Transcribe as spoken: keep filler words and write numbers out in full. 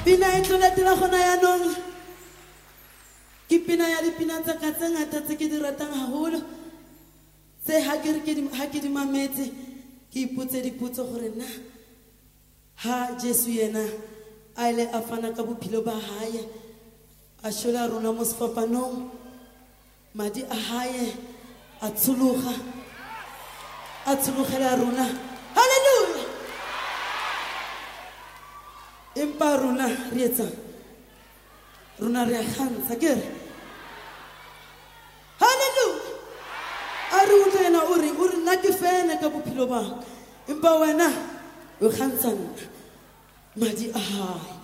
Pina e tloletela gona yaanong ke pina ya dipina tsa ka tse ngata tse ke di ratang haholo tse ha ke re ke di ha ke di mametse ke ipotse dipotso gore na ha Jesu yena a ile a fana ka bophelo ba hae a shola rona mo sefapanong madi a hae a tshologa a tshulogela rona hallelujah empa rona re etsa rona re a gantsha ke re hallelujah a re utlwe yena o re o re nna ke fene ka bophelo ba empa wena o gantsha nna madi a hae